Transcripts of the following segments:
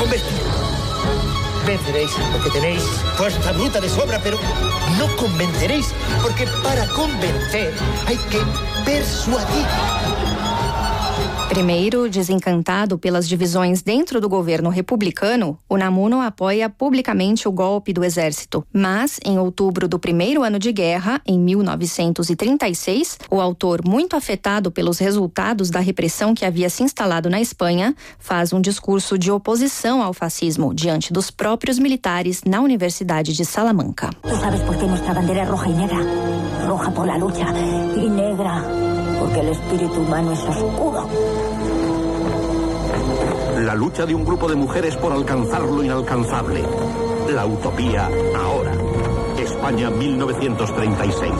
convertir. Venceréis porque tenéis fuerza bruta de sobra, pero no convenceréis, porque para convencer hay que persuadir. Primeiro, desencantado pelas divisões dentro do governo republicano, Unamuno apoia publicamente o golpe do exército. Mas, em outubro do primeiro ano de guerra, em 1936, o autor, muito afetado pelos resultados da repressão que havia se instalado na Espanha, faz um discurso de oposição ao fascismo diante dos próprios militares na Universidade de Salamanca. Tu sabes por que nossa bandeira é roja e negra? Roja por la lucha e negra porque el espíritu humano es oscuro. La lucha de un grupo de mujeres por alcanzar lo inalcanzable. La utopía ahora. España 1936.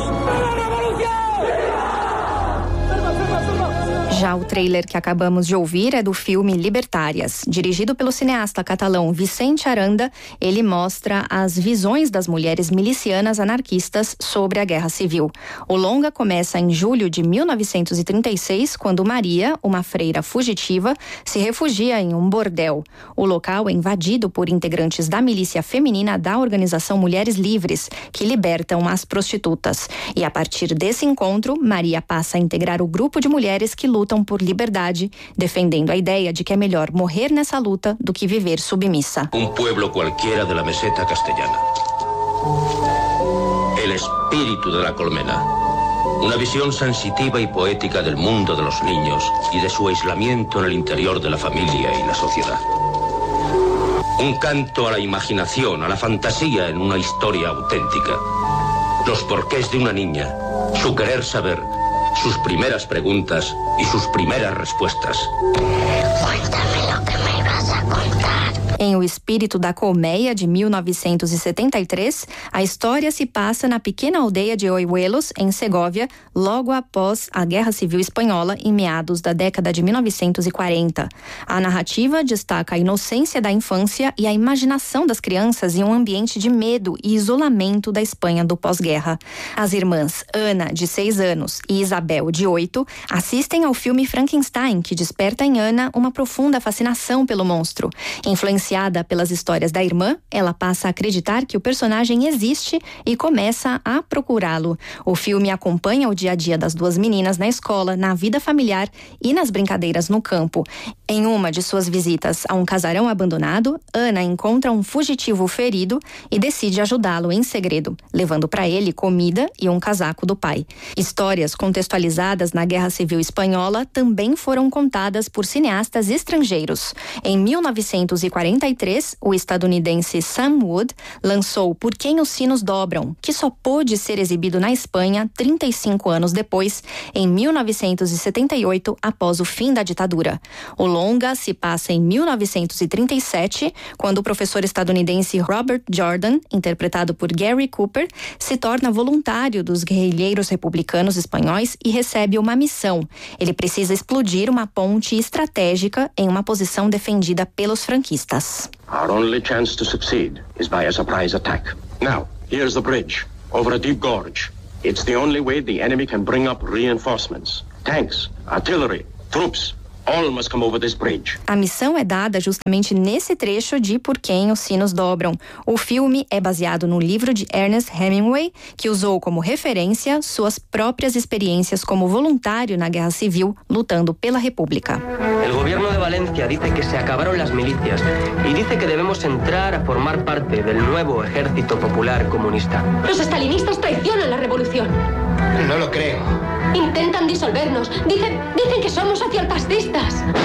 Já o trailer que acabamos de ouvir é do filme Libertárias. Dirigido pelo cineasta catalão Vicente Aranda, ele mostra as visões das mulheres milicianas anarquistas sobre a Guerra Civil. O longa começa em julho de 1936, quando Maria, uma freira fugitiva, se refugia em um bordel. O local é invadido por integrantes da milícia feminina da organização Mulheres Livres, que libertam as prostitutas. E a partir desse encontro, Maria passa a integrar o grupo de mulheres que lutam por liberdade, defendendo a ideia de que é melhor morrer nessa luta do que viver submissa. Um pueblo cualquiera de la meseta castellana. El espíritu de la colmena. Una visión sensitiva y poética del mundo de los niños y de su aislamiento en el interior de la familia y la sociedad. Un canto a la imaginación, a la fantasía en una historia auténtica. Los porqués de una niña, su querer saber, sus primeras preguntas y sus primeras respuestas. Cuéntame lo que me ibas a contar. Em O Espírito da Colmeia, de 1973, a história se passa na pequena aldeia de Oiuelos, em Segóvia, logo após a Guerra Civil Espanhola, em meados da década de 1940. A narrativa destaca a inocência da infância e a imaginação das crianças em um ambiente de medo e isolamento da Espanha do pós-guerra. As irmãs Ana, de 6 anos, e Isabel, de 8, assistem ao filme Frankenstein, que desperta em Ana uma profunda fascinação pelo monstro. Influenciada pelas histórias da irmã, ela passa a acreditar que o personagem existe e começa a procurá-lo. O filme acompanha o dia a dia das duas meninas na escola, na vida familiar e nas brincadeiras no campo. Em uma de suas visitas a um casarão abandonado, Ana encontra um fugitivo ferido e decide ajudá-lo em segredo, levando para ele comida e um casaco do pai. Histórias contextualizadas na Guerra Civil Espanhola também foram contadas por cineastas estrangeiros. Em 1943, o estadunidense Sam Wood lançou Por Quem os Sinos Dobram, que só pôde ser exibido na Espanha 35 anos depois, em 1978, após o fim da ditadura. O longa se passa em 1937, quando o professor estadunidense Robert Jordan, interpretado por Gary Cooper, se torna voluntário dos guerrilheiros republicanos espanhóis e recebe uma missão. Ele precisa explodir uma ponte estratégica em uma posição defendida pelos franquistas. Our only chance to succeed is by a surprise attack. Now, here's the bridge, over a deep gorge. It's the only way the enemy can bring up reinforcements. Tanks, artillery, troops. All must come over this bridge. A missão é dada justamente nesse trecho de Por Quem os Sinos Dobram. O filme é baseado no livro de Ernest Hemingway, que usou como referência suas próprias experiências como voluntário na Guerra Civil, lutando pela República. El gobierno de Valencia dice que se acabaron las milicias y dice que debemos entrar a formar parte del nuevo ejército popular comunista. Los estalinistas traicionan la revolución. No lo creo. Intentan disolvernos. Dicen que somos socialpastistas.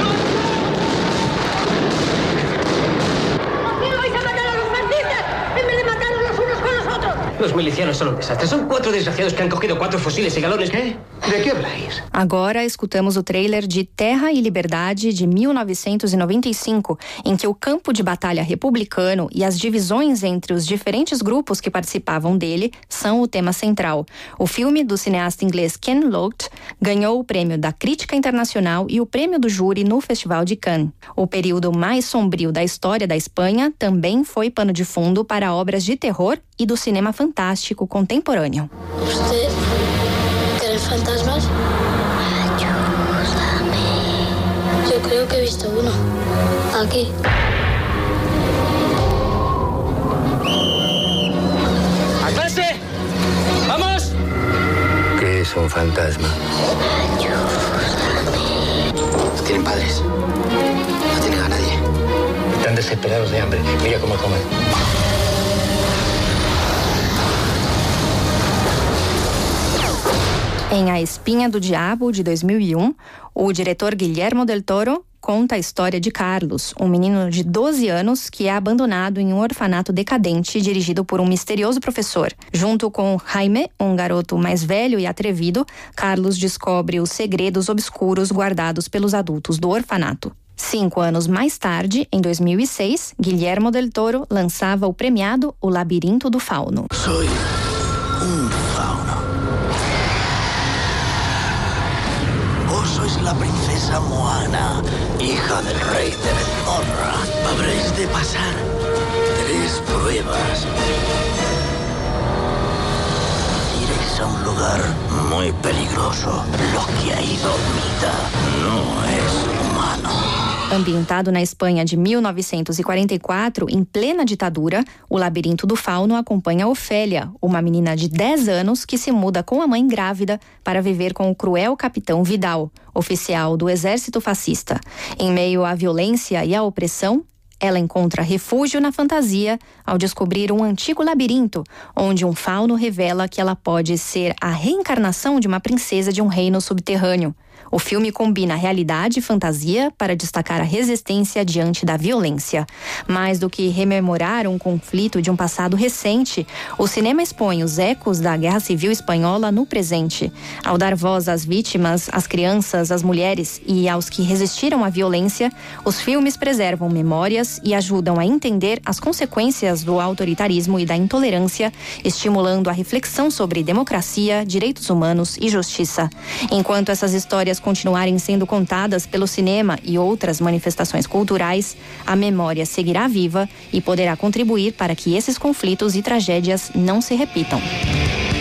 ¿Por qué vais a matar a los fascistas en vez de matarnos los unos con los otros? Los milicianos son un desastre. Son 4 desgraciados que han cogido 4 fusiles y galones. ¿Qué? ¿De qué habláis? Agora escutamos o trailer de Terra e Liberdade, de 1995, em que o campo de batalha republicano e as divisões entre os diferentes grupos que participavam dele são o tema central. O filme do cineasta inglês Ken Loach ganhou o prêmio da Crítica Internacional e o prêmio do júri no Festival de Cannes. O período mais sombrio da história da Espanha também foi pano de fundo para obras de terror e do cinema fantástico contemporâneo. ¿Usted cree en fantasmas? Ayúdame. Yo creo que he visto uno. Aquí. Es un fantasma. No tienen padres. No tienen a nadie. Están desesperados de hambre. Mira cómo comen. Em A Espinha do Diabo, de 2001, o diretor Guillermo del Toro conta a história de Carlos, um menino de 12 anos que é abandonado em um orfanato decadente dirigido por um misterioso professor. Junto com Jaime, um garoto mais velho e atrevido, Carlos descobre os segredos obscuros guardados pelos adultos do orfanato. 5 anos mais tarde, em 2006, Guillermo del Toro lançava o premiado O Labirinto do Fauno. Soy un fauno. Vos sois la princesa Moana, hija del rey de Belmorra. Habréis de pasar 3 pruebas. Iréis a un lugar muy peligroso. Lo que ahí dormita no es humano. Ambientado na Espanha de 1944, em plena ditadura, O Labirinto do Fauno acompanha Ofélia, uma menina de 10 anos que se muda com a mãe grávida para viver com o cruel capitão Vidal, oficial do exército fascista. Em meio à violência e à opressão, ela encontra refúgio na fantasia ao descobrir um antigo labirinto, onde um fauno revela que ela pode ser a reencarnação de uma princesa de um reino subterrâneo. O filme combina realidade e fantasia para destacar a resistência diante da violência. Mais do que rememorar um conflito de um passado recente, o cinema expõe os ecos da Guerra Civil Espanhola no presente. Ao dar voz às vítimas, às crianças, às mulheres e aos que resistiram à violência, os filmes preservam memórias e ajudam a entender as consequências do autoritarismo e da intolerância, estimulando a reflexão sobre democracia, direitos humanos e justiça. Enquanto essas histórias continuarem sendo contadas pelo cinema e outras manifestações culturais, a memória seguirá viva e poderá contribuir para que esses conflitos e tragédias não se repitam.